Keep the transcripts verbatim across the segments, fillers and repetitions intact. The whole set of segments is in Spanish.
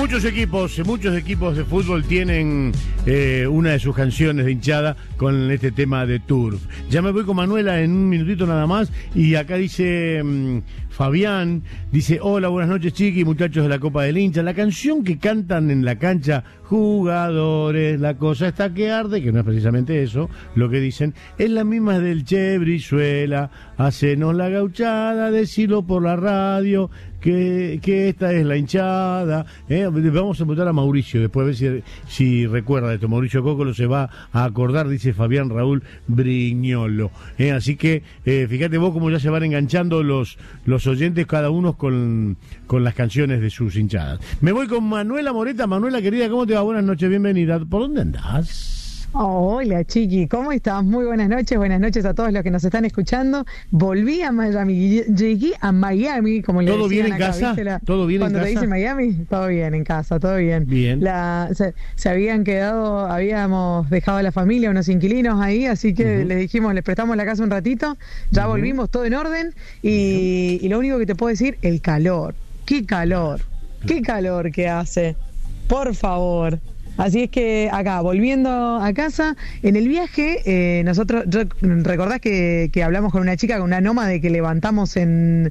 Muchos equipos, muchos equipos de fútbol tienen eh, una de sus canciones de hinchada con este tema de Turf. Ya me voy con Manuela en un minutito nada más y acá dice mmm, Fabián, dice, hola, buenas noches chiqui, muchachos de la Copa del Hincha. La canción que cantan en la cancha, jugadores, la cosa está que arde, que no es precisamente eso, lo que dicen, es la misma del Che Brizuela, hacenos la gauchada, decirlo por la radio, que, que esta es la hinchada. ¿eh? Vamos a preguntar a Mauricio, después a ver si, si recuerda esto. Mauricio Cócolo se va a acordar, dice Fabián Raúl Brignolo. ¿eh? Así que, eh, fíjate vos cómo ya se van enganchando los, los oyentes, cada uno con, con las canciones de sus hinchadas. Me voy con Manuela Moreta. Manuela, querida, ¿cómo te va? Buenas noches, bienvenida. ¿Por dónde andás? Oh, hola chiqui, ¿cómo estás? Muy buenas noches, buenas noches a todos los que nos están escuchando. Volví a Miami, llegué a Miami, como le ¿Todo bien en acá, casa? La, ¿Todo bien en casa? Cuando te dicen Miami, todo bien en casa, todo bien. Bien. La, se, se habían quedado, habíamos dejado a la familia, unos inquilinos ahí, así que uh-huh. les dijimos, les prestamos la casa un ratito, ya uh-huh. volvimos, todo en orden, y, uh-huh. y lo único que te puedo decir, el calor. ¡Qué calor! ¡Qué calor que hace! Por favor. Así es que acá, volviendo a casa, en el viaje, eh, nosotros, yo, recordás que, que hablamos con una chica, con una nómade que levantamos en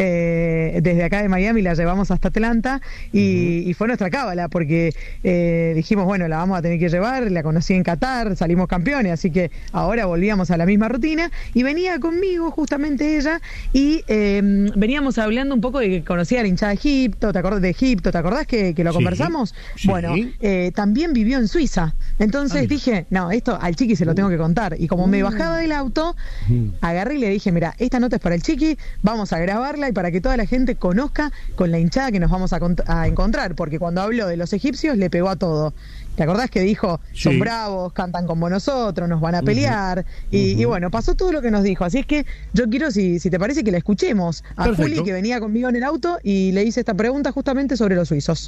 eh, desde acá de Miami, la llevamos hasta Atlanta y, uh-huh. y fue nuestra cábala, porque eh, dijimos, bueno, la vamos a tener que llevar, la conocí en Qatar, salimos campeones, así que ahora volvíamos a la misma rutina y venía conmigo justamente ella y eh, veníamos hablando un poco de que conocía la hinchada de Egipto, ¿te acordás de Egipto? ¿Te acordás que, que lo sí, conversamos? Sí. Bueno, eh, también También vivió en Suiza. Entonces Ay. dije, no, esto al chiqui se lo tengo que contar. Y como uh. me bajaba del auto, uh. agarré y le dije, mira, esta nota es para el chiqui, vamos a grabarla y para que toda la gente conozca con la hinchada que nos vamos a, a encontrar. Porque cuando habló de los egipcios, le pegó a todo. ¿Te acordás que dijo, son sí. bravos, cantan como nosotros, nos van a pelear? Uh-huh. Y, uh-huh. y bueno, pasó todo lo que nos dijo. Así es que yo quiero, si, si te parece, que la escuchemos a Perfecto. Juli, que venía conmigo en el auto, y le hice esta pregunta justamente sobre los suizos.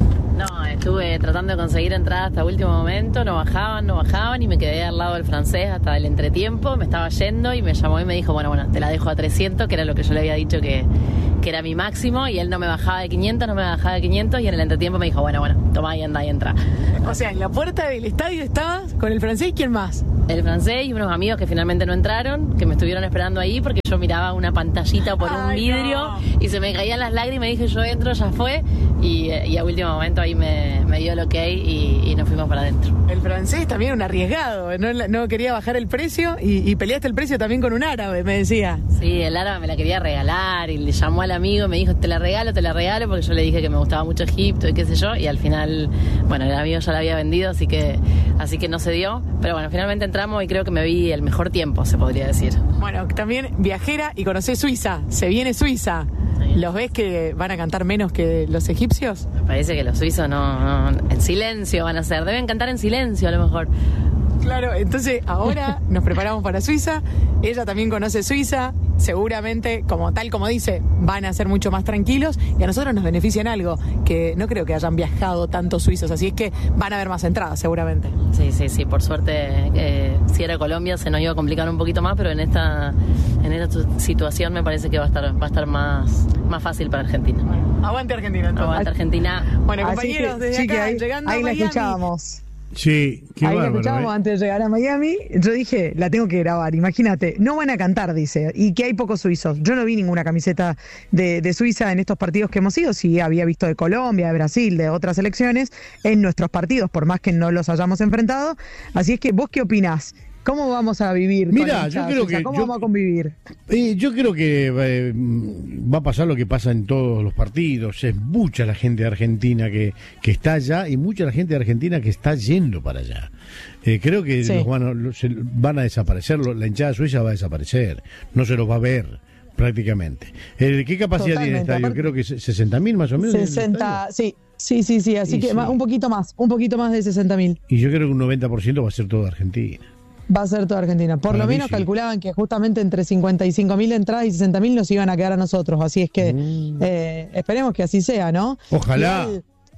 No, estuve tratando de conseguir entrada hasta el último momento, no bajaban, no bajaban y me quedé al lado del francés hasta el entretiempo, me estaba yendo y me llamó y me dijo, bueno, bueno, te la dejo a trescientos, que era lo que yo le había dicho que, que era mi máximo, y él no me bajaba de quinientos, no me bajaba de quinientos, y en el entretiempo me dijo, bueno, bueno, toma y anda y entra. O sea, en la puerta del estadio estabas con el francés, ¿quién más? El francés y unos amigos que finalmente no entraron, que me estuvieron esperando ahí porque yo miraba una pantallita por Ay, un vidrio no. y se me caían las lágrimas y dije, yo entro, ya fue, y, y a último momento ahí me, me dio el ok y, y nos fuimos para adentro. El francés también un arriesgado, no, no quería bajar el precio y, y peleaste el precio también con un árabe, me decía. Sí, el árabe me la quería regalar y le llamó al amigo y me dijo, te la regalo, te la regalo, porque yo le dije que me gustaba mucho Egipto y qué sé yo, y al final, bueno, el amigo ya la había vendido, así que, así que no se dio, pero bueno, finalmente entramos y creo que me vi el mejor tiempo, se podría decir. Bueno, también viajera y conocés Suiza, se viene Suiza. Sí. ¿Los ves que van a cantar menos que los egipcios? Me parece que los suizos no, no en silencio van a hacer, deben cantar en silencio a lo mejor. Claro, entonces ahora nos preparamos para Suiza, ella también conoce Suiza, seguramente, como tal como dice, van a ser mucho más tranquilos y a nosotros nos beneficia en algo, que no creo que hayan viajado tantos suizos, así es que van a haber más entradas seguramente. Sí, sí, sí, por suerte, eh, si era Colombia se nos iba a complicar un poquito más, pero en esta en esta situación me parece que va a estar va a estar más, más fácil para Argentina. Bueno, aguante Argentina entonces. Aguante Argentina. Bueno, compañeros, que, desde sí, acá, ahí, llegando ahí a Miami. La escuchábamos. Sí, qué Ahí bárbaro, la escuchábamos ¿eh? antes de llegar a Miami. Yo dije, la tengo que grabar, imagínate. No van a cantar, dice, y que hay pocos suizos. Yo no vi ninguna camiseta de, de Suiza en estos partidos que hemos ido. Sí, había visto de Colombia, de Brasil, de otras selecciones en nuestros partidos, por más que no los hayamos enfrentado. Así es que, ¿vos qué opinás? ¿Cómo vamos a vivir? Mira, yo creo que ¿Cómo yo, vamos a convivir? Eh, yo creo que eh, va a pasar lo que pasa en todos los partidos. Es mucha la gente de Argentina que, que está allá y mucha la gente de Argentina que está yendo para allá. Eh, creo que sí. los van, a, los, van a desaparecer, la hinchada suiza va a desaparecer, no se los va a ver prácticamente. Eh, ¿Qué capacidad Totalmente. tiene el estadio? Aparte, creo que sesenta mil más o menos. sesenta, sí. Sí, sí, sí, así y que sí. un poquito más, un poquito más de sesenta mil. Y yo creo que un noventa por ciento va a ser todo Argentina. Va a ser toda Argentina. Por Para lo menos sí. calculaban que justamente entre cincuenta y cinco mil entradas y sesenta mil nos iban a quedar a nosotros. Así es que mm. eh, esperemos que así sea, ¿no? Ojalá. Igual,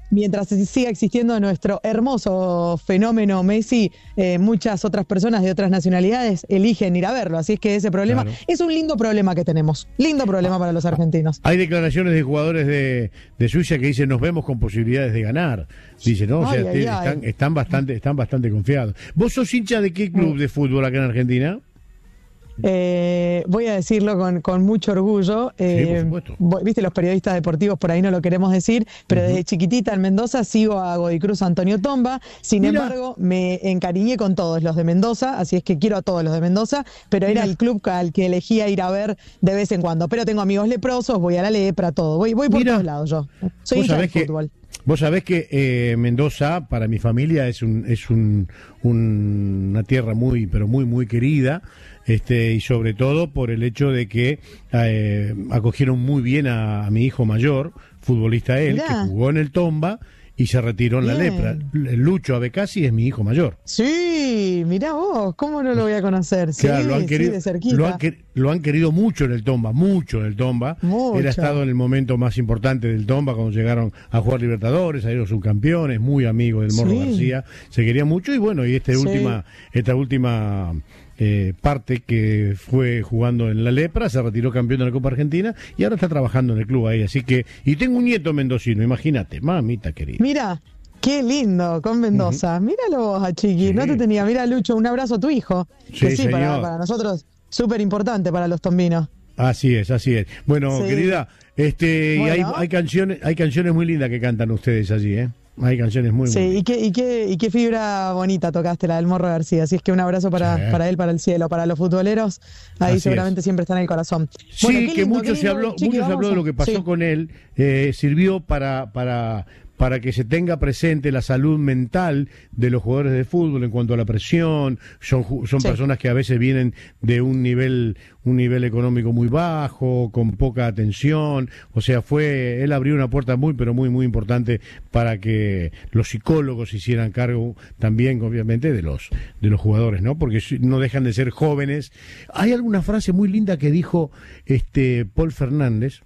mientras siga existiendo nuestro hermoso fenómeno Messi, eh, muchas otras personas de otras nacionalidades eligen ir a verlo. Así es que ese problema claro. es un lindo problema que tenemos. Lindo problema para los argentinos. Hay declaraciones de jugadores de, de Suiza que dicen nos vemos con posibilidades de ganar. Dicen, ¿no? O sea, ay, ay, están, ay. están bastante, están bastante confiados. ¿Vos sos hincha de qué club de fútbol acá en Argentina? Eh, voy a decirlo con, con mucho orgullo. Eh, sí, viste, los periodistas deportivos por ahí no lo queremos decir, pero uh-huh. desde chiquitita en Mendoza sigo a Godicruz Antonio Tomba. Sin Mira. embargo, me encariñé con todos los de Mendoza, así es que quiero a todos los de Mendoza, pero Mira. era el club al que elegía ir a ver de vez en cuando. Pero tengo amigos leprosos, voy a la lepra, todo. Voy, voy por Mira. todos lados yo. Soy hincha de fútbol. Vos sabés que eh, Mendoza, para mi familia, es un es un, un, una tierra muy, pero muy, muy querida, este y sobre todo por el hecho de que eh, acogieron muy bien a, a mi hijo mayor, futbolista él, Mirá. que jugó en el Tomba y se retiró en Bien. la lepra. Lucho Abecasi es mi hijo mayor. Sí, mirá vos, ¿cómo no lo voy a conocer? Sí, claro, lo han querido, sí, de cerquita. Lo han, lo han querido mucho en el Tomba, mucho en el Tomba. Mucho. Él ha estado en el momento más importante del Tomba cuando llegaron a jugar Libertadores, a ir subcampeones, muy amigo del Morro sí. García. Se quería mucho y bueno, y esta sí. última, esta última eh, parte que fue jugando en la lepra, se retiró campeón de la Copa Argentina y ahora está trabajando en el club ahí. Así que, y tengo un nieto mendocino, imagínate, mamita querida. Mira. Qué lindo, con Mendoza. Uh-huh. Míralo vos, a Chiqui, sí. no te tenía. Mira, Lucho, un abrazo a tu hijo. Sí, que sí, para, para nosotros, súper importante para los tombinos. Así es, así es. Bueno, sí. querida, este, bueno. y hay, hay canciones, hay canciones muy lindas que cantan ustedes allí, ¿eh? Hay canciones muy, sí, muy lindas. Sí, y qué, y, qué, y qué fibra bonita tocaste, la del Morro García. Así es que un abrazo para, sí. para él, para el cielo, para los futboleros. Ahí así seguramente es. siempre está en el corazón. Sí, bueno, lindo, que mucho se habló, Chiqui, mucho se habló de lo que pasó sí. con él. Eh, sirvió para... para para que se tenga presente la salud mental de los jugadores de fútbol en cuanto a la presión. Son son sí. personas que a veces vienen de un nivel un nivel económico muy bajo, con poca atención. O sea, fue él abrió una puerta muy, pero muy, muy importante para que los psicólogos hicieran cargo también, obviamente, de los de los jugadores, ¿no? Porque no dejan de ser jóvenes. Hay alguna frase muy linda que dijo este Paul Fernández.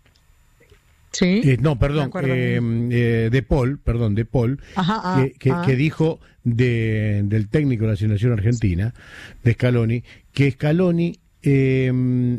Sí. Eh, no, perdón, eh, eh, de Paul, perdón, de Paul, Ajá, ah, que, que, ah. que dijo de, del técnico de la selección argentina, de Scaloni, que Scaloni eh,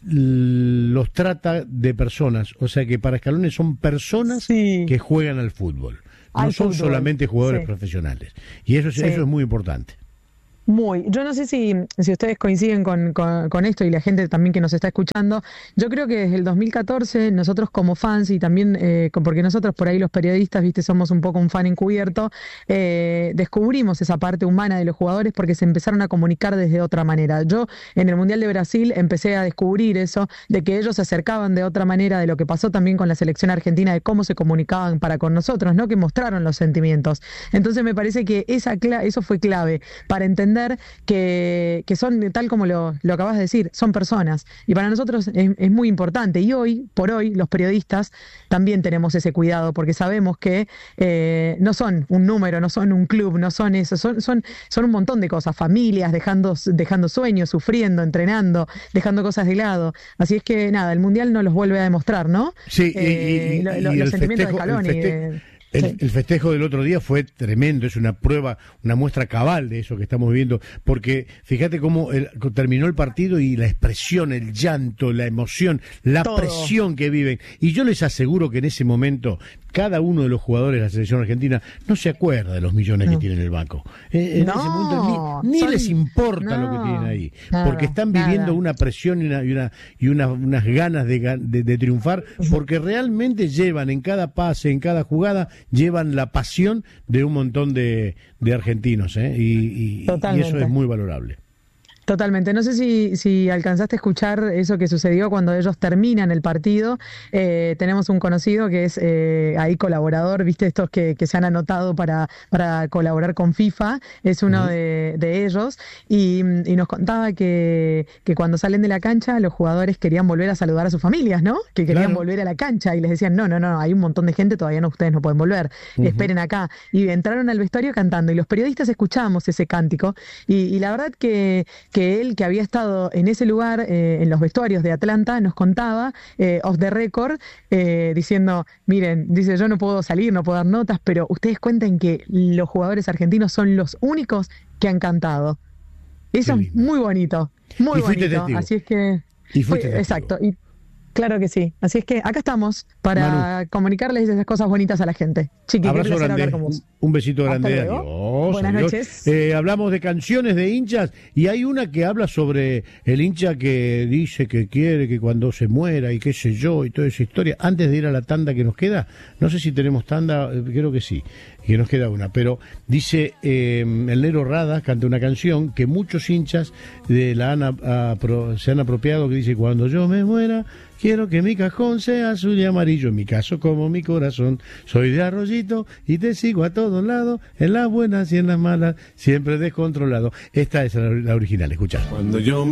los trata de personas, o sea que para Scaloni son personas sí. que juegan al fútbol, no al son fútbol. solamente jugadores sí. profesionales, y eso, sí. eso es muy importante. Muy. Yo no sé si, si ustedes coinciden con, con, con esto y la gente también que nos está escuchando. Yo creo que desde el dos mil catorce nosotros como fans y también eh, porque nosotros por ahí los periodistas, viste, somos un poco un fan encubierto, eh, descubrimos esa parte humana de los jugadores porque se empezaron a comunicar desde otra manera. Yo en el Mundial de Brasil empecé a descubrir eso, de que ellos se acercaban de otra manera, de lo que pasó también con la selección argentina, de cómo se comunicaban para con nosotros, ¿no? Que mostraron los sentimientos. Entonces me parece que esa cla- eso fue clave para entender Que, que son, tal como lo, lo acabas de decir, son personas. Y para nosotros es, es muy importante. Y hoy, por hoy, los periodistas también tenemos ese cuidado, porque sabemos que eh, no son un número, no son un club, no son eso, son, son, son un montón de cosas. Familias, dejando, dejando sueños, sufriendo, entrenando, dejando cosas de lado. Así es que nada, el Mundial nos los vuelve a demostrar, ¿no? Sí, eh, y, y, lo, y lo, el los sentimientos festejo, de Scaloni. El festejo, de, El, sí. el festejo del otro día fue tremendo, es una prueba, una muestra cabal de eso que estamos viviendo, porque fíjate cómo el, terminó el partido y la expresión, el llanto, la emoción, la Todo. presión que viven, y yo les aseguro que en ese momento cada uno de los jugadores de la selección argentina no se acuerda de los millones no. que tiene en el banco. Eh, en no, ese momento ni, ni son, les importa no, lo que tienen ahí, nada, porque están viviendo nada. una presión y, una, y, una, y una, unas ganas de, de, de triunfar, porque realmente llevan en cada pase, en cada jugada, llevan la pasión de un montón de, de argentinos, ¿eh? y, y, y eso es muy valorable. Totalmente. No sé si, si alcanzaste a escuchar eso que sucedió cuando ellos terminan el partido. Eh, tenemos un conocido que es eh, ahí colaborador, viste, estos que, que se han anotado para, para colaborar con FIFA, es uno uh-huh. de, de ellos, y, y nos contaba que, que cuando salen de la cancha los jugadores querían volver a saludar a sus familias, ¿no? Que querían claro. volver a la cancha y les decían, no, no, no, hay un montón de gente, todavía no, ustedes no pueden volver, uh-huh. esperen acá. Y entraron al vestuario cantando y los periodistas escuchábamos ese cántico y, y la verdad que, que que él, que había estado en ese lugar, eh, en los vestuarios de Atlanta, nos contaba, eh, off the record, eh, diciendo, miren, dice, yo no puedo salir, no puedo dar notas, pero ustedes cuenten que los jugadores argentinos son los únicos que han cantado. Eso es muy bonito, muy bonito. Testigo. Así es que... Y fuiste fue, exacto, y claro que sí. Así es que acá estamos para Manu. comunicarles esas cosas bonitas a la gente. Chiqui, abrazo grande, hablar con vos. Un besito grande, adiós. Buenas adiós. noches. Eh, hablamos de canciones de hinchas y hay una que habla sobre el hincha que dice que quiere que cuando se muera y qué sé yo y toda esa historia. Antes de ir a la tanda que nos queda, no sé si tenemos tanda, creo que sí, que nos queda una, pero dice eh, el Nero Rada canta una canción que muchos hinchas de la han, a, a, pro, se han apropiado, que dice, cuando yo me muera quiero que mi cajón sea azul y amarillo, en mi caso como mi corazón, soy de Arroyito y te sigo a todos lados, en las buenas y en las malas, siempre descontrolado. Esta es la, la original, escuchá. Cuando yo